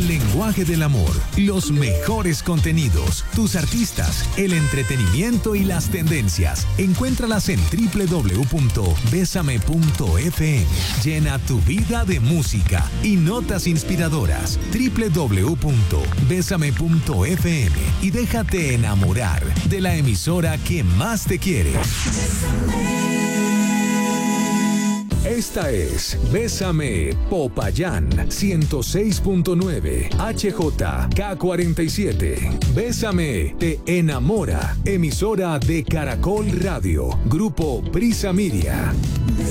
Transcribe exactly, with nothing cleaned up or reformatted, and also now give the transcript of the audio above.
El lenguaje del amor, los mejores contenidos, tus artistas, el entretenimiento y las tendencias. Encuéntralas en doble u doble u doble u punto besame punto efe eme. Llena tu vida de música y notas inspiradoras. doble u doble u doble u punto besame punto efe eme y déjate enamorar de la emisora que más te quiere. Esta es Bésame Popayán ciento seis punto nueve H J K cuarenta y siete. Bésame te enamora. Emisora de Caracol Radio. Grupo Prisa Media.